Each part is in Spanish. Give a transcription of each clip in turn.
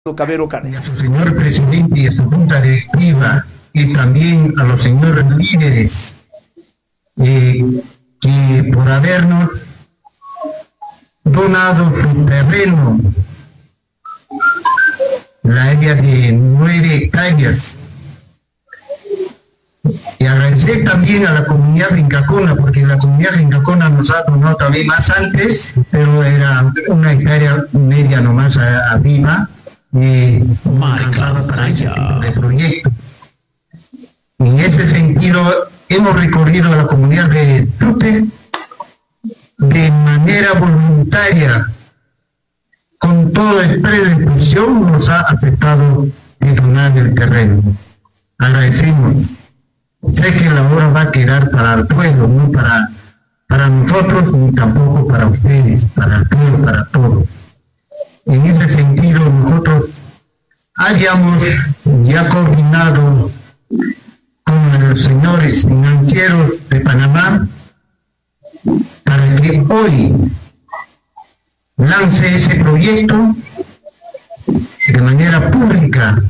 Cabero Y a Cárdenas. su señor presidente y a su junta directiva y también a los señores líderes que por habernos donado su terreno, la área de 9 hectáreas. Y agradecer también a la comunidad rincacona, porque la comunidad rincacona nos ha donado también más antes, pero era 1,5 hectáreas nomás arriba. Marca Para ese tipo Saya. de proyecto. En ese sentido, hemos recorrido la comunidad de Tute de manera voluntaria, con toda predisposición, nos ha aceptado de donar el terreno. Agradecemos. Sé que la obra va a quedar para el pueblo, no para nosotros, ni tampoco para ustedes, para el pueblo, para todos. En ese sentido, nosotros hayamos ya coordinado con los señores financieros de Panamá para que hoy lance ese proyecto de manera pública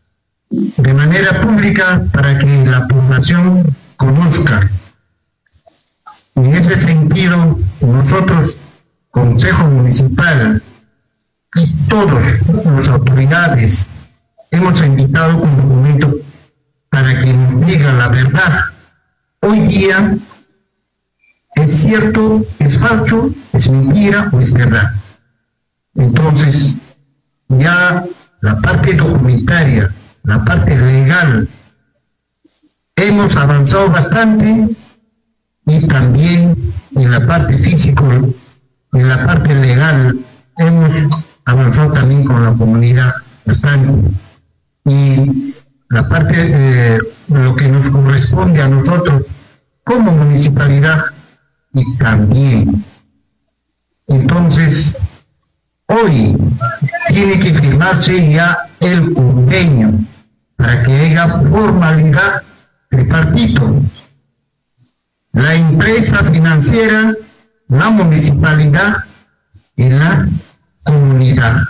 para que la población conozca. En ese sentido, nosotros, Consejo Municipal, y todas las autoridades hemos invitado con documento para que nos diga la verdad. Hoy día, ¿es cierto, es falso, es mentira o es verdad? Entonces, ya la parte documentaria, la parte legal, hemos avanzado bastante, y también en la parte física, en la parte legal, hemos avanzado también con la comunidad bastante. Y la parte, lo que nos corresponde a nosotros como municipalidad y también. Entonces, hoy tiene que firmarse ya el convenio para que haya formalidad tripartito. La empresa financiera, la municipalidad y la comunidad.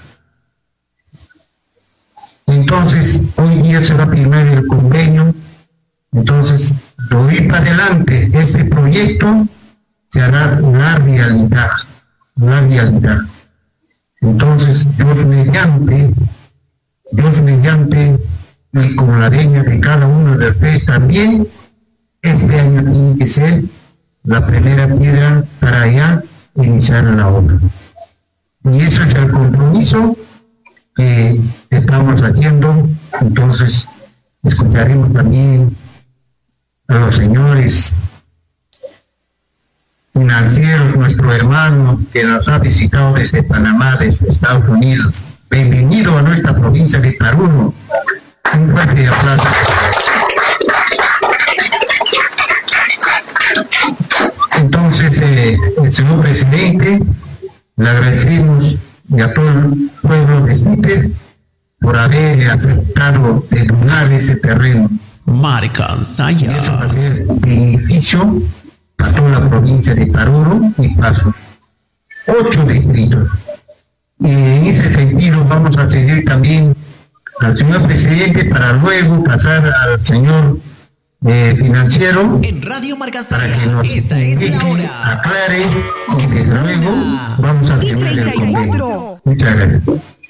Entonces, hoy día se va a firmar el convenio. Entonces, de hoy para adelante, este proyecto se hará la realidad. Entonces, Dios mediante, y con la veña de cada uno de ustedes también, este año tiene que ser la primera piedra para ya iniciar la obra. Y eso es el compromiso que estamos haciendo. Entonces, escucharemos también a los señores financieros, nuestro hermano que nos ha visitado desde Panamá, desde Estados Unidos. Bienvenido a nuestra provincia de Paruro. Un fuerte aplauso. Entonces, el señor presidente, le agradecemos a todo el pueblo de Tute por haber aceptado de donar ese terreno. Marca Y eso va a Saya. ser beneficio para toda la provincia de Paruro y Paso. 8 distritos. Y en ese sentido vamos a seguir también al señor presidente para luego pasar al señor financiero En Radio Marca para que Saya. nos Esta es la indique, hora. aclare y desde luego vamos a firmar el convenio. Muchas gracias.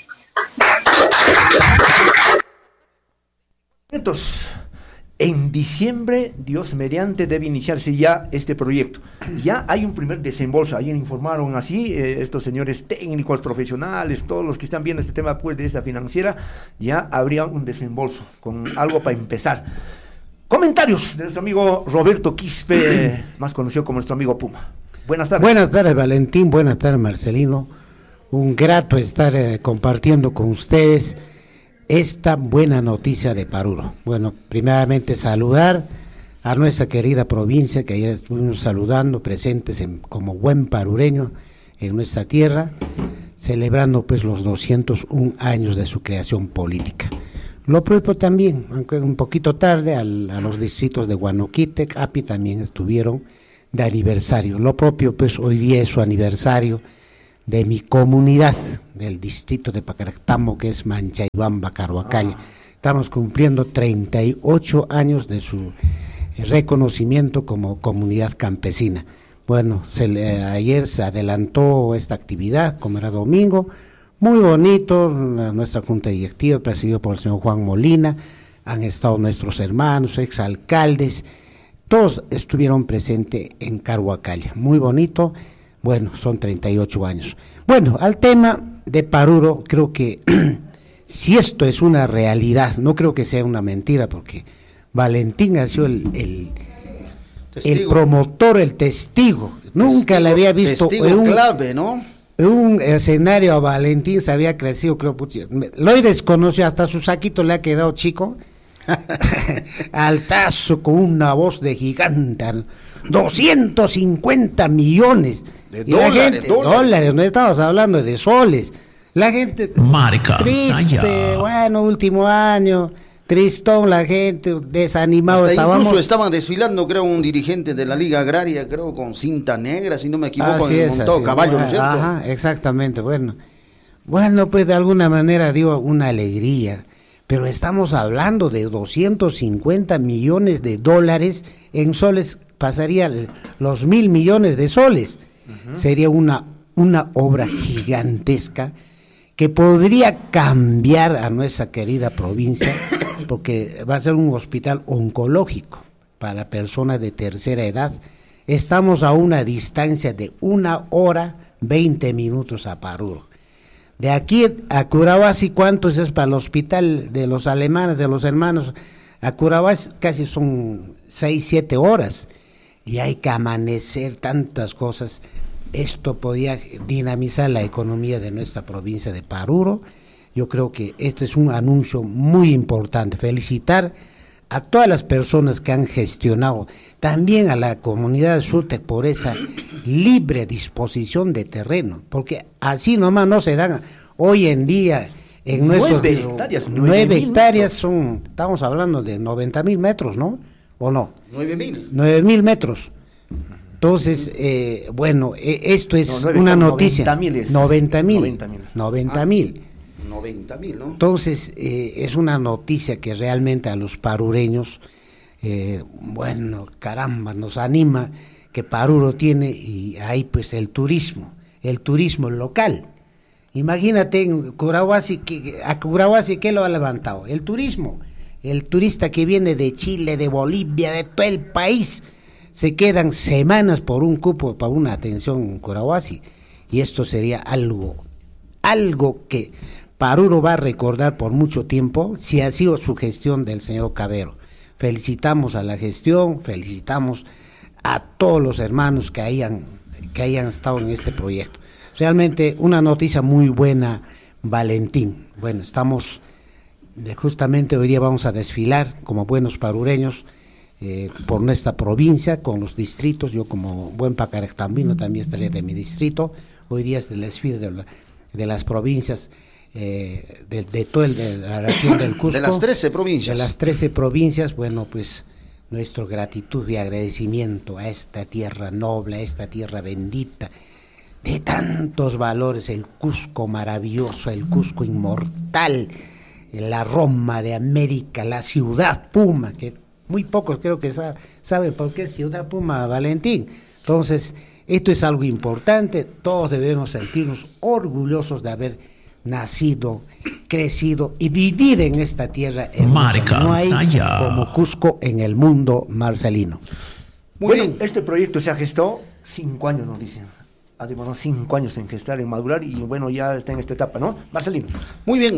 En diciembre, Dios mediante, debe iniciarse ya este proyecto. Ya hay un primer desembolso. Ayer informaron así estos señores técnicos, profesionales, todos los que están viendo este tema pues, de esta financiera, ya habría un desembolso con algo para empezar. Comentarios de nuestro amigo Roberto Quispe, más conocido como nuestro amigo Puma. Buenas tardes. Buenas tardes, Valentín. Buenas tardes, Marcelino. Un grato estar compartiendo con ustedes esta buena noticia de Paruro. Bueno, primeramente saludar a nuestra querida provincia, que ayer estuvimos saludando, presentes como buen parureño en nuestra tierra, celebrando pues los 201 años de su creación política. Lo propio también, aunque un poquito tarde, a los distritos de Huanuquite, Api también estuvieron de aniversario. Lo propio pues hoy día es su aniversario de mi comunidad, del distrito de Pacaractamo, que es Manchaybamba, Caruacalla. Estamos cumpliendo 38 años de su reconocimiento como comunidad campesina. Bueno, ayer se adelantó esta actividad, como era domingo, muy bonito, nuestra junta directiva presidida por el señor Juan Molina, han estado nuestros hermanos, exalcaldes, todos estuvieron presentes en Caruacalla, muy bonito, bueno, son 38 años. Bueno, al tema de Paruro, creo que si esto es una realidad, no creo que sea una mentira, porque Valentín ha sido el promotor, el testigo. Nunca le había visto clave, ¿no? En un escenario a Valentín se había crecido, creo, lo he desconocido, hasta su saquito le ha quedado chico. Altazo, con una voz de gigante, 250 millones de dólares, no estamos hablando de soles. La gente Marca triste, Saya. bueno, último año, tristón, la gente desanimado. Incluso estaban desfilando, creo, un dirigente de la Liga Agraria, creo, con cinta negra, si no me equivoco, montado caballo, ¿no es cierto? Ajá, exactamente, bueno, pues de alguna manera dio una alegría, pero estamos hablando de 250 millones de dólares en soles, pasaría los 1.000 millones de soles, sería una obra gigantesca que podría cambiar a nuestra querida provincia, porque va a ser un hospital oncológico para personas de tercera edad. Estamos a una distancia de 1 hora 20 minutos a Paruro. De aquí a Curahuasi, ¿cuánto es para el hospital de los alemanes, de los hermanos? A Curahuasi casi son 6-7 horas, y hay que amanecer tantas cosas. Esto podía dinamizar la economía de nuestra provincia de Paruro. Yo creo que este es un anuncio muy importante. Felicitar a todas las personas que han gestionado, también a la comunidad de Surtec por esa libre disposición de terreno, porque así nomás no se dan hoy en día en nuestros 9 hectáreas son, estamos hablando de 90.000 metros, ¿no? ¿O no? 9.000 metros. Entonces, bueno, esto es una noticia. 90.000. 90.000, ¿no? Entonces, es una noticia que realmente a los parureños, bueno, caramba, nos anima que Paruro tiene, y ahí pues el turismo local. Imagínate en Curahuasi, a Curahuasi, ¿qué lo ha levantado? El turismo. El turista que viene de Chile, de Bolivia, de todo el país, se quedan semanas por un cupo para una atención en Curahuasi, y esto sería algo que Paruro va a recordar por mucho tiempo, si ha sido su gestión del señor Cavero. Felicitamos a la gestión, felicitamos a todos los hermanos que hayan estado en este proyecto. Realmente una noticia muy buena, Valentín. Bueno, justamente hoy día vamos a desfilar como buenos parureños por nuestra provincia, con los distritos. Yo como buen pacaractambino también estaré de mi distrito. Hoy día es el desfile de las provincias, de toda la región del Cusco. De las 13 provincias. De las 13 provincias, bueno, pues nuestra gratitud y agradecimiento a esta tierra noble, a esta tierra bendita, de tantos valores, el Cusco maravilloso, el Cusco inmortal, la Roma de América, la ciudad Puma, que muy pocos creo que saben por qué Ciudad Puma, Valentín. Entonces, esto es algo importante, todos debemos sentirnos orgullosos de haber nacido, crecido y vivir en esta tierra hermosa. Marca No hay Saya. como Cusco en el mundo, Marcelino. Bueno, este proyecto se ha gestado 5 años, nos dicen. Ha demorado 5 años en gestar, en madurar, y bueno, ya está en esta etapa, ¿no? Marcelino. Muy bien,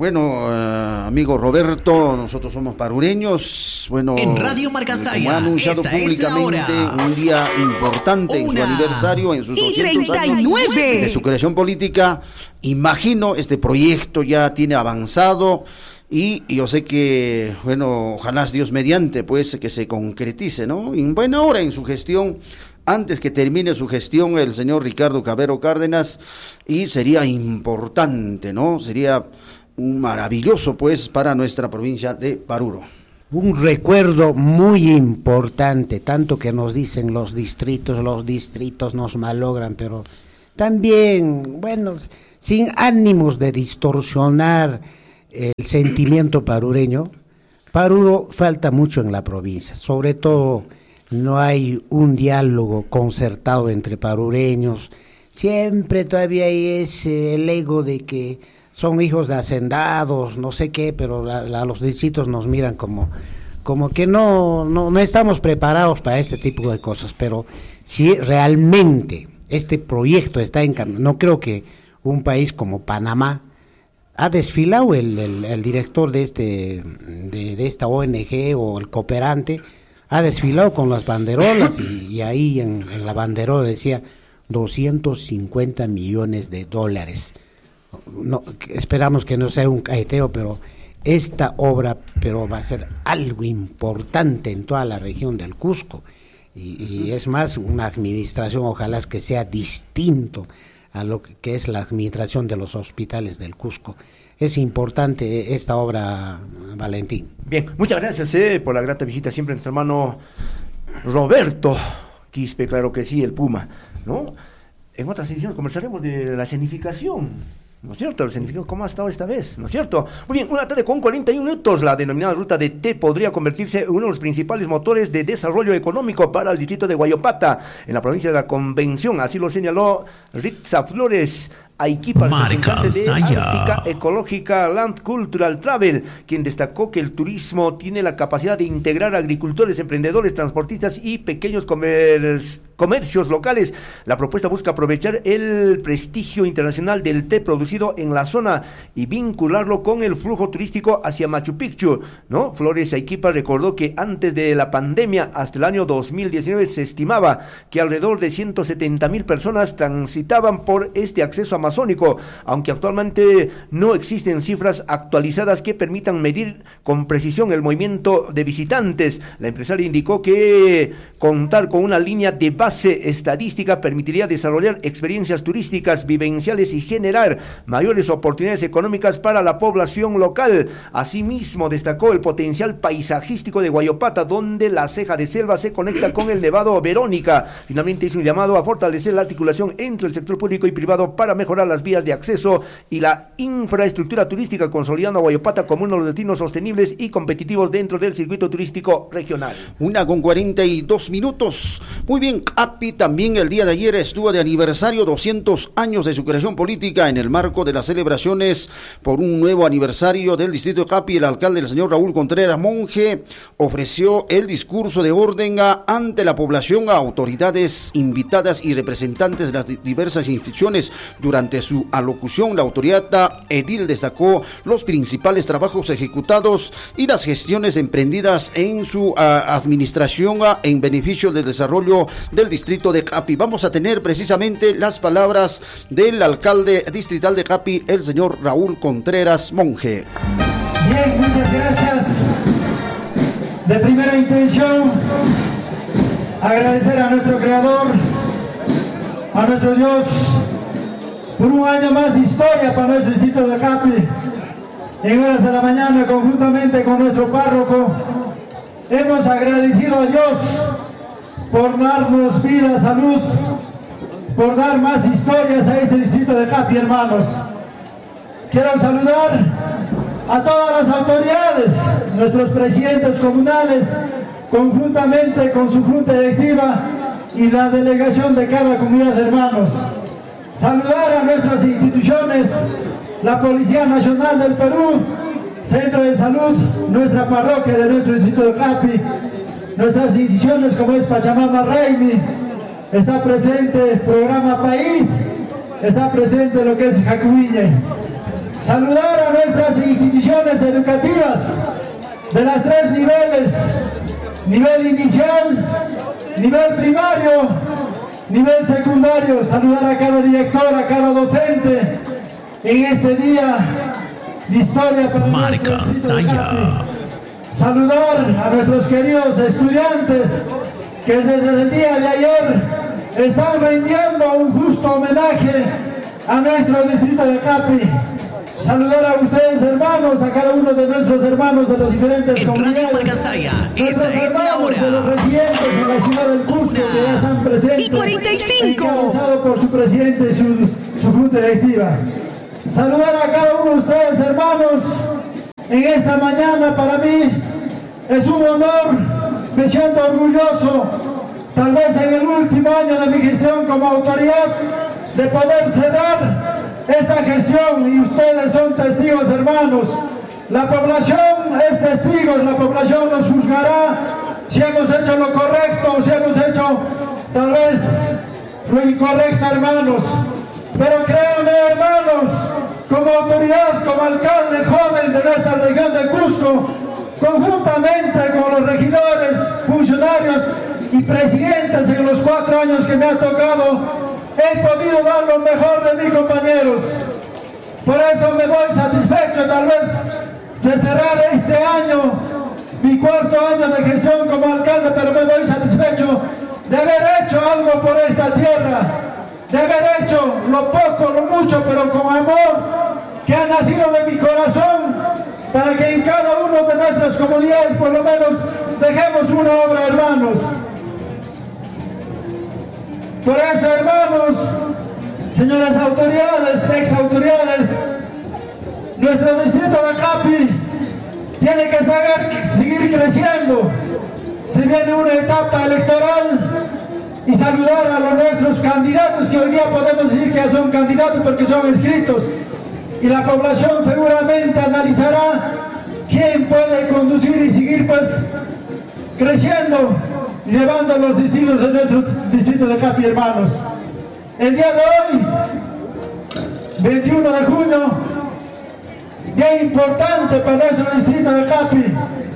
amigo Roberto, nosotros somos parureños. Bueno, En Radio Marca como Saya, ha anunciado esta es la públicamente, hora. un día importante en su 1 aniversario, en sus y 200 años 39 de su creación política. Imagino, este proyecto ya tiene avanzado, y yo sé que, bueno, ojalá Dios mediante, pues, que se concretice, ¿no? En buena hora en su gestión, antes que termine su gestión el señor Ricardo Cavero Cárdenas, y sería importante, ¿no? Sería un maravilloso, pues, para nuestra provincia de Paruro. Un recuerdo muy importante, tanto que nos dicen los distritos nos malogran, pero también, bueno, sin ánimos de distorsionar el sentimiento parureño, Paruro falta mucho en la provincia, sobre todo no hay un diálogo concertado entre parureños, siempre todavía hay ese el ego de que son hijos de hacendados, no sé qué, pero a los distritos nos miran como que no estamos preparados para este tipo de cosas, pero si realmente este proyecto está en camino, no creo que un país como Panamá, ha desfilado el director de esta ONG o el cooperante, ha desfilado con las banderolas y ahí en la banderola decía 250 millones de dólares. No, esperamos que no sea un caeteo, pero esta obra va a ser algo importante en toda la región del Cusco y es más una administración, ojalá que sea distinto a lo que es la administración de los hospitales del Cusco. Es importante esta obra, Valentín. Bien, muchas gracias por la grata visita siempre nuestro hermano Roberto Quispe, claro que sí, el Puma, ¿no? En otras ediciones conversaremos de la escenificación, ¿no es cierto? El significado, ¿cómo ha estado esta vez? ¿No es cierto? Muy bien, una tarde con 41 minutos. La denominada ruta de T podría convertirse en uno de los principales motores de desarrollo económico para el distrito de Guayopata, en la provincia de la Convención. Así lo señaló Ritza Flores Aiquipa, representante de Ártica Ecológica Land Cultural Travel, quien destacó que el turismo tiene la capacidad de integrar agricultores, emprendedores, transportistas y pequeños comercios locales. La propuesta busca aprovechar el prestigio internacional del té producido en la zona y vincularlo con el flujo turístico hacia Machu Picchu, ¿no? Flores Aiquipa recordó que antes de la pandemia, hasta el año 2019, se estimaba que alrededor de 170,000 personas transitaban por este acceso amazónico, aunque actualmente no existen cifras actualizadas que permitan medir con precisión el movimiento de visitantes. La empresaria indicó que contar con una línea de base estadística permitiría desarrollar experiencias turísticas vivenciales y generar mayores oportunidades económicas para la población local. Asimismo, destacó el potencial paisajístico de Guayopata, donde la ceja de selva se conecta con el Nevado Verónica. Finalmente hizo un llamado a fortalecer la articulación entre el sector público y privado para mejorar las vías de acceso y la infraestructura turística, consolidando a Guayopata como uno de los destinos sostenibles y competitivos dentro del circuito turístico regional. 1:42 minutos. Muy bien, Capi también el día de ayer estuvo de aniversario, 200 años de su creación política. En el marco de las celebraciones por un nuevo aniversario del distrito de Capi, el alcalde, el señor Raúl Contreras Monge, ofreció el discurso de orden ante la población a autoridades invitadas y representantes de las diversas instituciones. Durante su alocución, la autoridad edil destacó los principales trabajos ejecutados y las gestiones emprendidas en su administración en beneficio del desarrollo del distrito de Capi. Vamos a tener precisamente las palabras del alcalde distrital de Capi, el señor Raúl Contreras Monge. Bien, muchas gracias. De primera intención, agradecer a nuestro creador, a nuestro Dios, por un año más de historia para nuestro distrito de Capi. En horas de la mañana, conjuntamente con nuestro párroco, hemos agradecido a Dios por darnos vida, salud, por dar más historias a este distrito de Capi, hermanos. Quiero saludar a todas las autoridades, nuestros presidentes comunales, conjuntamente con su junta directiva y la delegación de cada comunidad de hermanos. Saludar a nuestras instituciones, la Policía Nacional del Perú, Centro de Salud, nuestra parroquia de nuestro distrito de Capi, nuestras instituciones como es Pachamama Raimi, está presente Programa País, está presente lo que es Jacuiñe. Saludar a nuestras instituciones educativas de las 3 niveles, nivel inicial, nivel primario, nivel secundario. Saludar a cada director, a cada docente en este día de historia para Marca Saya. Saludar a nuestros queridos estudiantes que desde el día de ayer están rindiendo un justo homenaje a nuestro distrito de Capi. Saludar a ustedes, hermanos, a cada uno de nuestros nuestros hermanos de los diferentes En comunidades. Radio Marcasaya, esta Nuestros es la hermanos de los hora. residentes en la ciudad del Cusco que ya están presentes. Y 45. Encabezado por su presidente y su junta directiva. Saludar a cada uno de ustedes, hermanos, en esta mañana. Para mí es un honor, me siento orgulloso, tal vez en el último año de mi gestión como autoridad, de poder cerrar esta gestión, y ustedes son testigos, hermanos. La población es testigo, la población nos juzgará si hemos hecho lo correcto o si hemos hecho tal vez lo incorrecto, hermanos. Pero créanme, hermanos, como autoridad, como alcalde joven de nuestra región de Cusco, conjuntamente con los regidores, funcionarios y presidentes en los 4 años que me ha tocado, he podido dar lo mejor de mis compañeros. Por eso me voy satisfecho tal vez de cerrar este año, mi 4º año de gestión como alcalde, pero me voy satisfecho de haber hecho algo por esta tierra, de haber hecho lo poco, lo mucho, pero con amor, que ha nacido de mi corazón, para que en cada una de nuestras comunidades por lo menos dejemos una obra, hermanos. Por eso, hermanos, señoras autoridades, ex autoridades, nuestro distrito de Capi tiene que seguir creciendo. Se viene una etapa electoral, y saludar a nuestros candidatos, que hoy día podemos decir que ya son candidatos porque son inscritos, y la población seguramente analizará quién puede conducir y seguir pues creciendo, llevando los destinos de nuestro distrito de Capi, hermanos. El día de hoy, 21 de junio, día importante para nuestro distrito de Capi,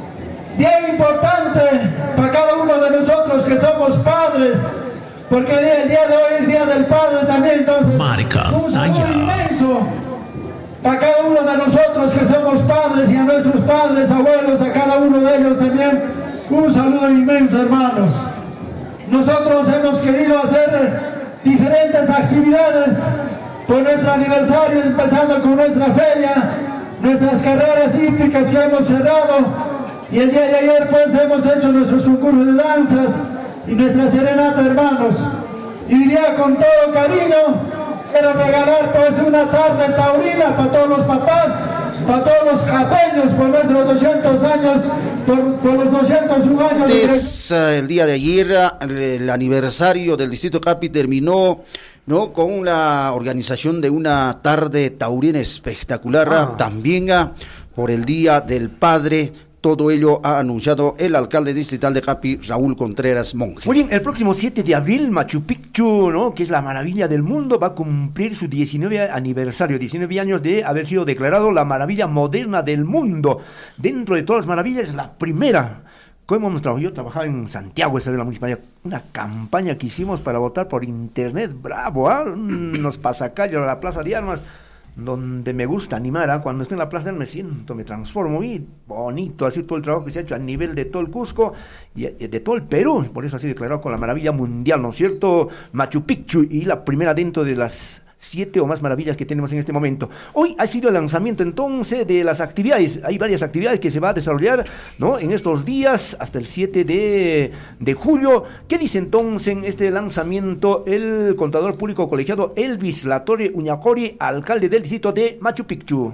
día importante para cada uno de nosotros que somos padres, porque el día de hoy es día del padre también. Entonces, Marcasaya. un inmenso para cada uno de nosotros que somos padres, y a nuestros padres, abuelos, a cada uno de ellos también un saludo inmenso, hermanos. Nosotros hemos querido hacer diferentes actividades por nuestro aniversario, empezando con nuestra feria, nuestras carreras hípicas que hemos cerrado, y el día de ayer pues hemos hecho nuestros concursos de danzas y nuestra serenata, hermanos. Y hoy día, con todo cariño, quiero regalar pues una tarde taurina para todos los papás, para todos los capeños, por nuestros 200 años, por los 201 años de... El día de ayer, el aniversario del distrito Capi terminó, ¿no?, con la organización de una tarde taurina espectacular, también por el Día del Padre. Todo ello ha anunciado el alcalde distrital de Capi, Raúl Contreras Monge. Muy bien, el próximo 7 de abril, Machu Picchu, ¿no?, que es la maravilla del mundo, va a cumplir su 19 aniversario, 19 años de haber sido declarado la maravilla moderna del mundo. Dentro de todas las maravillas, la primera. ¿Cómo hemos trabajado? Yo trabajaba en Santiago, esa de la municipalidad, una campaña que hicimos para votar por internet, bravo, unos pasacalles a la Plaza de Armas, donde me gusta animar, cuando estoy en la plaza me transformo, y bonito, así todo el trabajo que se ha hecho a nivel de todo el Cusco y de todo el Perú, por eso así declarado con la maravilla mundial, ¿no es cierto?, Machu Picchu, y la primera dentro de las 7 o más maravillas que tenemos en este momento. Hoy ha sido el lanzamiento entonces de las actividades. Hay varias actividades que se va a desarrollar, ¿no?, en estos días hasta el 7 de julio. ¿Qué dice entonces en este lanzamiento el contador público colegiado Elvis Latorre Uñacori, alcalde del distrito de Machu Picchu?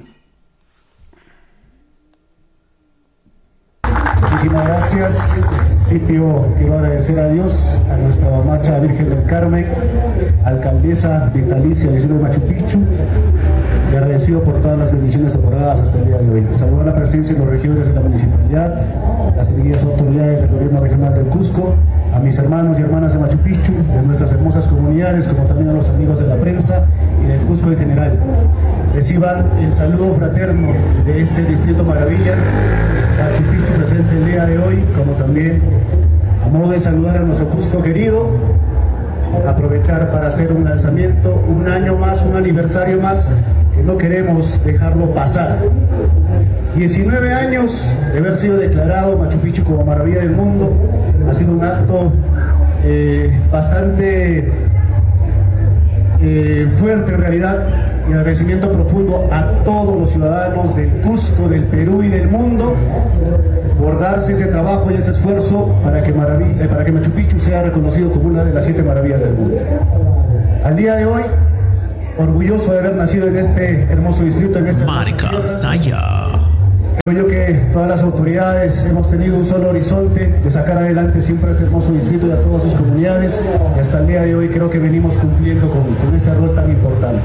Muchísimas gracias. En principio quiero agradecer a Dios, a nuestra mamacha Virgen del Carmen, alcaldesa vitalicia del distrito de Machu Picchu, y agradecido por todas las bendiciones otorgadas hasta el día de hoy. Saludo a la presencia de los regidores de la municipalidad, las distinguidas autoridades del gobierno regional del Cusco, a mis hermanos y hermanas de Machu Picchu, de nuestras hermosas comunidades, como también a los amigos de la prensa y del Cusco en general. Reciban el saludo fraterno de este distrito maravilla, Machu Picchu, presente el día de hoy, como también a modo de saludar a nuestro Cusco querido, aprovechar para hacer un lanzamiento, un año más, un aniversario más, que no queremos dejarlo pasar. 19 años de haber sido declarado Machu Picchu como maravilla del mundo, ha sido un acto bastante fuerte en realidad, y agradecimiento profundo a todos los ciudadanos del Cusco, del Perú y del mundo por darse ese trabajo y ese esfuerzo para que Machu Picchu sea reconocido como una de las 7 maravillas del mundo. Al día de hoy, orgulloso de haber nacido en este hermoso distrito, en esta Marca Saya. Creo yo que todas las autoridades hemos tenido un solo horizonte de sacar adelante siempre este hermoso distrito y a todas sus comunidades, y hasta el día de hoy creo que venimos cumpliendo con ese rol tan importante.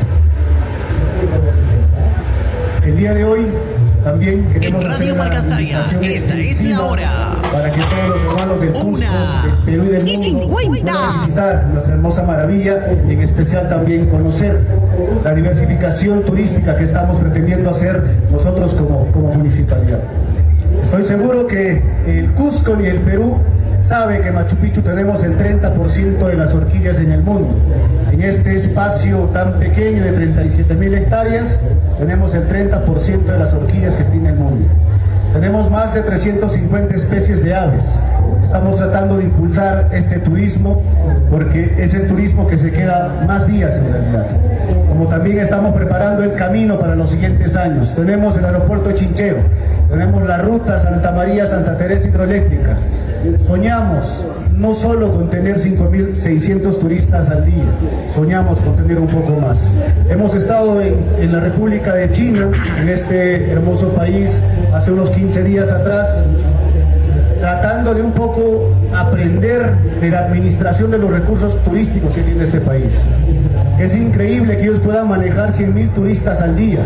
El día de hoy también queremos En Radio hacer una Marca Saya, invitación esta es extensiva la hora. para que todos los hermanos del Cusco, Una del Perú y del y mundo 50. puedan visitar nuestra hermosa maravilla, y en especial también conocer la diversificación turística que estamos pretendiendo hacer nosotros como municipalidad. Estoy seguro que el Cusco y el Perú sabe que en Machu Picchu tenemos el 30% de las orquídeas en el mundo. En este espacio tan pequeño de 37.000 hectáreas, tenemos el 30% de las orquídeas que tiene el mundo. Tenemos más de 350 especies de aves. Estamos tratando de impulsar este turismo porque es el turismo que se queda más días en realidad. Como también estamos preparando el camino para los siguientes años. Tenemos el aeropuerto de Chinchero, tenemos la ruta Santa María-Santa Teresa hidroeléctrica. Soñamos no solo con tener 5.600 turistas al día, soñamos con tener un poco más. Hemos estado en la República de China, en este hermoso país, hace unos 15 días atrás, tratando de un poco aprender de la administración de los recursos turísticos que tiene este país. Es increíble que ellos puedan manejar 100.000 turistas al día.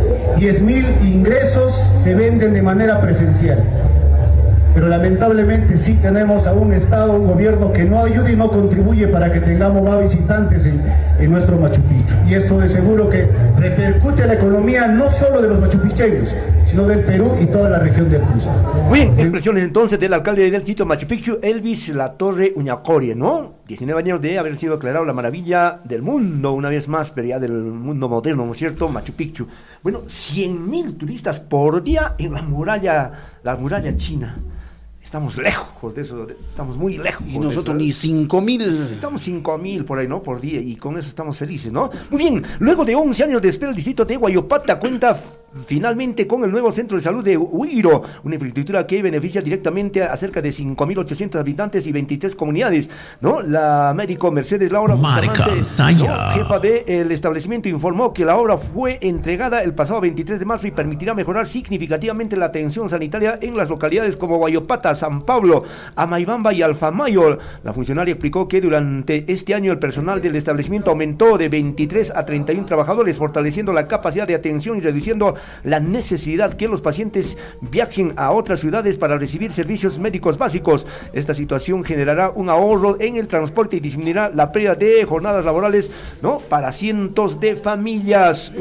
10.000 ingresos se venden de manera presencial. Pero lamentablemente sí tenemos a un Estado, un gobierno que no ayuda y no contribuye para que tengamos más visitantes en nuestro Machu Picchu. Y esto de seguro que repercute a la economía no solo de los machupicheños, sino del Perú y toda la región del Cusco. Muy bien, impresiones entonces del alcalde del sitio Machu Picchu, Elvis Latorre Uñacorie, ¿no? 19 años de haber sido declarado la maravilla del mundo, una vez más, pero ya del mundo moderno, ¿no es cierto? Machu Picchu. Bueno, 100.000 turistas por día en la muralla china. Estamos lejos de eso, estamos muy lejos. Y nosotros ni 5.000. Estamos 5.000 por ahí, ¿no? Por día, y con eso estamos felices, ¿no? Muy bien, luego de 11 años de espera, el distrito de Guayopata cuenta finalmente con el nuevo centro de salud de Huiro, una infraestructura que beneficia directamente a cerca de 5.800 habitantes y 23 comunidades, ¿no? La médico Mercedes Laura Marca Saya, ¿no? Jefa del establecimiento, informó que la obra fue entregada el pasado 23 de marzo y permitirá mejorar significativamente la atención sanitaria en las localidades como Guayopata, San Pablo, Amaibamba y Alfamayo. La funcionaria explicó que durante este año el personal del establecimiento aumentó de 23 a 31 trabajadores, fortaleciendo la capacidad de atención y reduciendo la necesidad que los pacientes viajen a otras ciudades para recibir servicios médicos básicos. Esta situación generará un ahorro en el transporte y disminuirá la pérdida de jornadas laborales, ¿no? Para cientos de familias.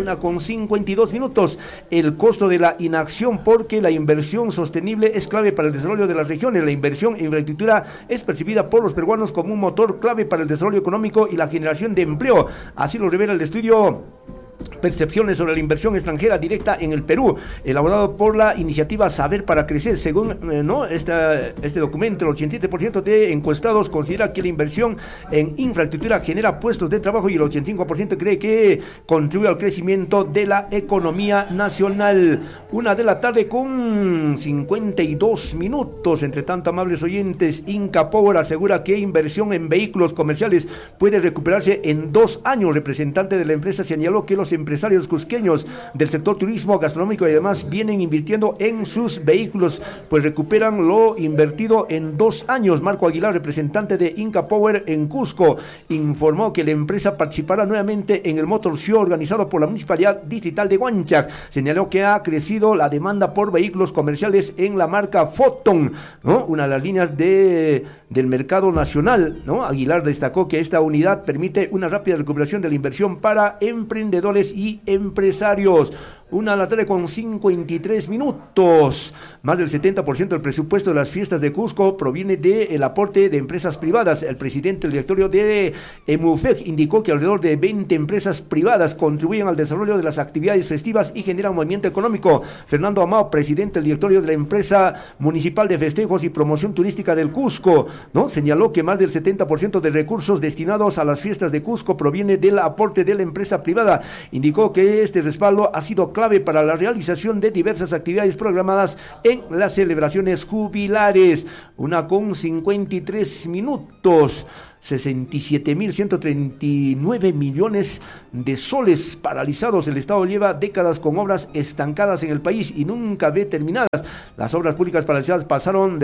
1:52. El costo de la inacción, porque la inversión sostenible es clave para el desarrollo de las regiones. La inversión en infraestructura es percibida por los peruanos como un motor clave para el desarrollo económico y la generación de empleo. Así lo revela el estudio Percepciones sobre la inversión extranjera directa en el Perú, elaborado por la iniciativa Saber para Crecer. Según este documento, el 87% de encuestados considera que la inversión en infraestructura genera puestos de trabajo y el 85% cree que contribuye al crecimiento de la economía nacional. 1:52 p.m. Entre tanto, amables oyentes, Inca Power asegura que inversión en vehículos comerciales puede recuperarse en 2 años. Representante de la empresa señaló que los empresarios cusqueños del sector turismo, gastronómico y demás vienen invirtiendo en sus vehículos, pues recuperan lo invertido en 2 años. Marco Aguilar, representante de Inca Power en Cusco, informó que la empresa participará nuevamente en el Motor Show organizado por la Municipalidad Distrital de Huanchac. Señaló que ha crecido la demanda por vehículos comerciales en la marca Foton, ¿no? Una de las líneas del mercado nacional, ¿no? Aguilar destacó que esta unidad permite una rápida recuperación de la inversión para emprendedores y empresarios. 1:53 Más del 70% del presupuesto de las fiestas de Cusco proviene del aporte de empresas privadas. El presidente del directorio de EMUFEC indicó que alrededor de 20 empresas privadas contribuyen al desarrollo de las actividades festivas y generan movimiento económico. Fernando Amao, presidente del directorio de la empresa municipal de festejos y promoción turística del Cusco, ¿no? Señaló que más del 70% de recursos destinados a las fiestas de Cusco proviene del aporte de la empresa privada. Indicó que este respaldo ha sido clave para la realización de diversas actividades programadas en las celebraciones jubilares. 1:53 67.139 millones de soles paralizados. El Estado lleva décadas con obras estancadas en el país y nunca ve terminadas. Las obras públicas paralizadas pasaron de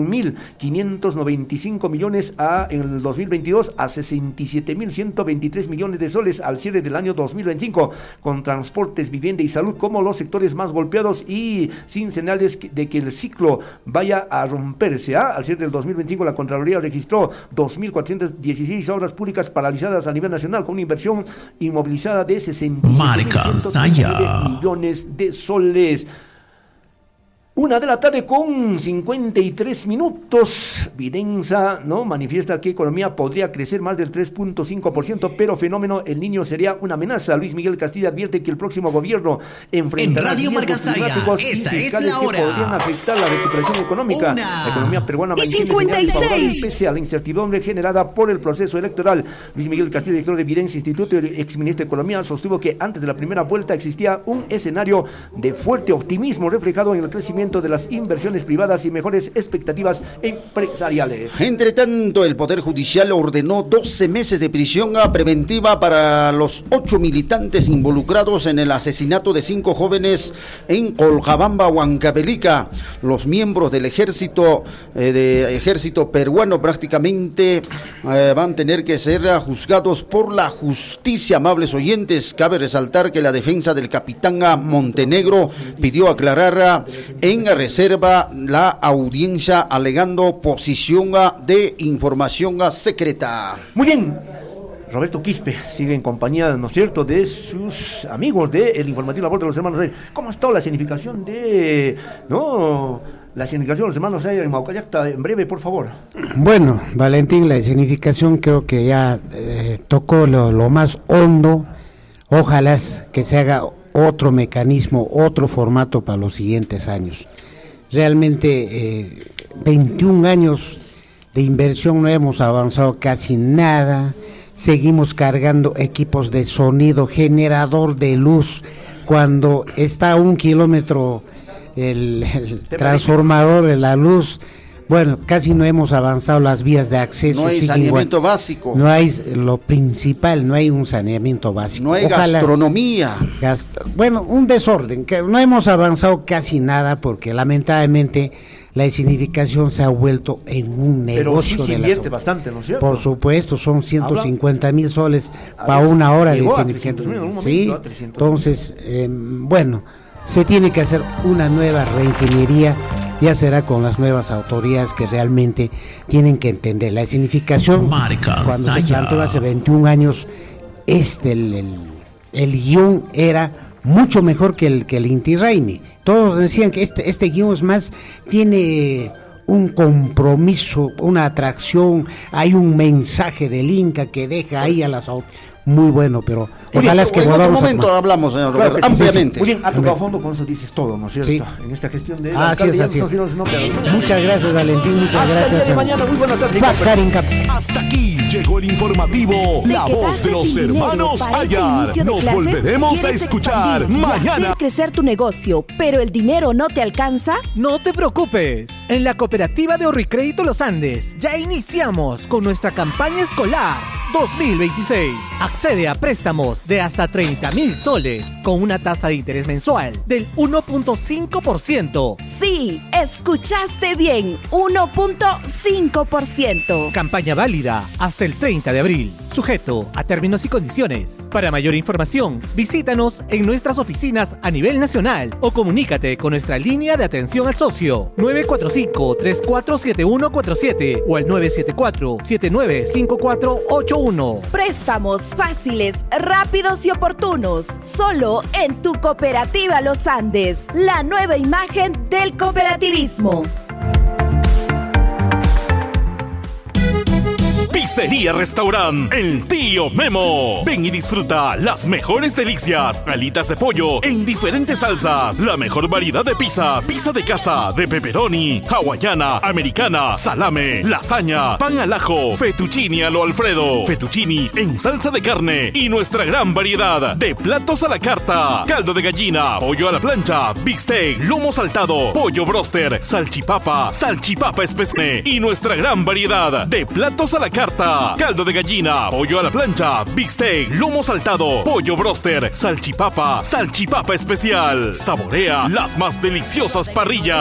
21.595 millones en el 2022 a 67.123 millones de soles al cierre del año 2025, con transportes, vivienda y salud como los sectores más golpeados y sin señales de que el ciclo vaya a romperse. Al cierre del 2025, la Contraloría registró 2.416 obras públicas paralizadas a nivel nacional, con una inversión inmovilizada de 67.139 millones de soles. 1:53 Videnza, ¿no?, manifiesta que economía podría crecer más del 3.5%, pero fenómeno El Niño sería una amenaza. Luis Miguel Castilla advierte que el próximo gobierno enfrentará riesgos climáticos y fiscales que podrían afectar la recuperación económica. La economía peruana mantiene señales favorables pese a la incertidumbre generada por el proceso electoral. Luis Miguel Castilla, director de Videnza Instituto y exministro de Economía, sostuvo que antes de la primera vuelta existía un escenario de fuerte optimismo reflejado en el crecimiento de las inversiones privadas y mejores expectativas empresariales. Entre tanto, el Poder Judicial ordenó 12 meses de prisión preventiva para los 8 militantes involucrados en el asesinato de 5 jóvenes en Colcabamba, Huancavelica. Los miembros del ejército peruano prácticamente van a tener que ser juzgados por la justicia. Amables oyentes, cabe resaltar que la defensa del capitán Montenegro pidió aclarar en reserva la audiencia alegando posición de información secreta. Muy bien. Roberto Quispe sigue en compañía, ¿no es cierto?, de sus amigos del informativo Labor de los Hermanos Ayer. ¿Cómo ha estado la significación de, la significación de los Hermanos Ayer en Maucallacta? En breve, por favor. Bueno, Valentín, la significación creo que ya tocó lo más hondo. Ojalá que se haga otro mecanismo, otro formato para los siguientes años. Realmente 21 años de inversión, no hemos avanzado casi nada. Seguimos cargando equipos de sonido, generador de luz, cuando está a 1 kilómetro el transformador de la luz. Bueno, casi no hemos avanzado las vías de acceso. No hay saneamiento básico. No hay lo principal, no hay un saneamiento básico. No hay gastronomía. Bueno, un desorden, que no hemos avanzado casi nada porque lamentablemente la escenificación se ha vuelto en un negocio. Pero sí se invierte bastante, ¿no es cierto? Por supuesto, son 150,000 soles para una hora de escenificación. Sí, entonces, bueno, se tiene que hacer una nueva reingeniería. Ya será con las nuevas autoridades que realmente tienen que entender la escenificación. Cuando se planteó hace 21 años, el guión era mucho mejor que el Inti Raymi. Todos decían que este guión es más, tiene un compromiso, una atracción, hay un mensaje del Inca que deja ahí a las autoridades. Muy bueno, pero ojalá es que volvamos. En otro momento hablamos, señor Roberto, claro, ampliamente. Muy bien, ha tocado a fondo, con eso dices todo, ¿no es cierto? Sí. En esta gestión de... Así es. Muchas gracias, Valentín, muchas gracias. Hasta el día de mañana, muy buenas tardes. Hasta aquí llegó el informativo La Voz de los Hermanos Ayar. Nos volveremos a escuchar mañana. Hacer crecer tu negocio, pero el dinero no te alcanza. No te preocupes. En la cooperativa de Orricrédito Los Andes ya iniciamos con nuestra campaña escolar 2026. Accede a préstamos de hasta 30,000 soles con una tasa de interés mensual del 1.5%. Sí, escuchaste bien, 1.5%. Campaña válida hasta el 30 de abril. sujeto a términos y condiciones. Para mayor información, visítanos en nuestras oficinas a nivel nacional o comunícate con nuestra línea de atención al socio 945-347147 o al 974-795481. Préstamos fáciles, rápidos y oportunos. Solo en tu Cooperativa Los Andes. La nueva imagen del cooperativismo. Pizzería Restaurant El Tío Memo. Ven y disfruta las mejores delicias. Alitas de pollo en diferentes salsas. La mejor variedad de pizzas. Pizza de casa, de pepperoni, hawaiana, americana, salame, lasaña, pan al ajo, fettuccini a lo Alfredo, fettuccini en salsa de carne y nuestra gran variedad de platos a la carta. Caldo de gallina, pollo a la plancha, big steak, lomo saltado, pollo broster, salchipapa especial y nuestra gran variedad de platos a la carta. Caldo de gallina, pollo a la plancha, big steak, lomo saltado, pollo broster, salchipapa especial. Saborea las más deliciosas parrillas.